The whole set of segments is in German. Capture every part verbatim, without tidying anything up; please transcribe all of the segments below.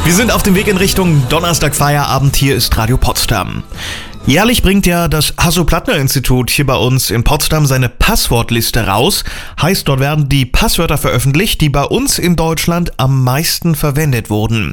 Wir sind auf dem Weg in Richtung Donnerstag-Feierabend. Hier ist Radio Potsdam. Jährlich bringt ja das Hasso-Plattner-Institut hier bei uns in Potsdam seine Passwortliste raus. Heißt, dort werden die Passwörter veröffentlicht, die bei uns in Deutschland am meisten verwendet wurden.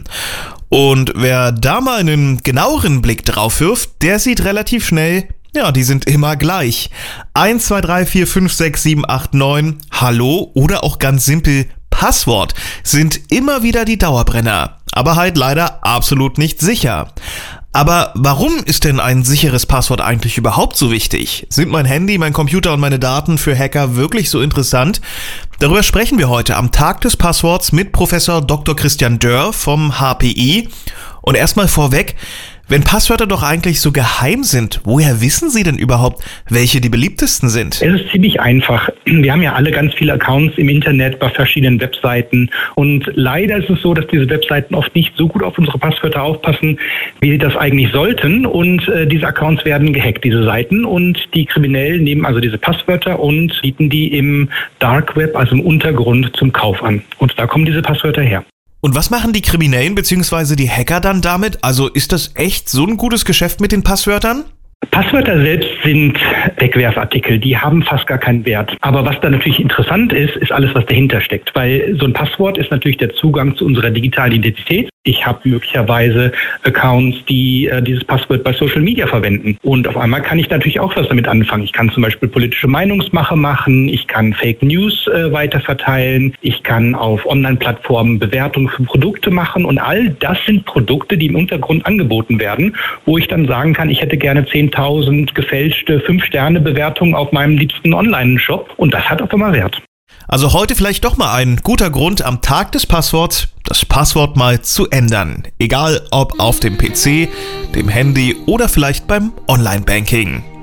Und wer da mal einen genaueren Blick drauf wirft, der sieht relativ schnell, ja, die sind immer gleich. eins, zwei, drei, vier, fünf, sechs, sieben, acht, neun, Hallo oder auch ganz simpel Passwort sind immer wieder die Dauerbrenner. Aber halt leider absolut nicht sicher. Aber warum ist denn ein sicheres Passwort eigentlich überhaupt so wichtig? Sind mein Handy, mein Computer und meine Daten für Hacker wirklich so interessant? Darüber sprechen wir heute am Tag des Passworts mit Professor Doktor Christian Dörr vom H P I. Und erstmal vorweg, wenn Passwörter doch eigentlich so geheim sind, woher wissen Sie denn überhaupt, welche die beliebtesten sind? Es ist ziemlich einfach. Wir haben ja alle ganz viele Accounts im Internet bei verschiedenen Webseiten und leider ist es so, dass diese Webseiten oft nicht so gut auf unsere Passwörter aufpassen, wie sie das eigentlich sollten, und äh, diese Accounts werden gehackt, diese Seiten, und die Kriminellen nehmen also diese Passwörter und bieten die im Dark Web, also im Untergrund, zum Kauf an. Und da kommen diese Passwörter her. Und was machen die Kriminellen bzw. die Hacker dann damit? Also ist das echt so ein gutes Geschäft mit den Passwörtern? Passwörter selbst sind Wegwerfartikel, die haben fast gar keinen Wert. Aber was da natürlich interessant ist, ist alles, was dahinter steckt. Weil so ein Passwort ist natürlich der Zugang zu unserer digitalen Identität. Ich habe möglicherweise Accounts, die äh, dieses Passwort bei Social Media verwenden. Und auf einmal kann ich natürlich auch was damit anfangen. Ich kann zum Beispiel politische Meinungsmache machen, ich kann Fake News äh, weiterverteilen, ich kann auf Online-Plattformen Bewertungen für Produkte machen. Und all das sind Produkte, die im Untergrund angeboten werden, wo ich dann sagen kann, ich hätte gerne zehntausend gefälschte fünf Sterne Bewertungen auf meinem liebsten Online-Shop. Und das hat auf einmal Wert. Also heute vielleicht doch mal ein guter Grund, am Tag des Passworts das Passwort mal zu ändern. Egal ob auf dem P C, dem Handy oder vielleicht beim Online-Banking.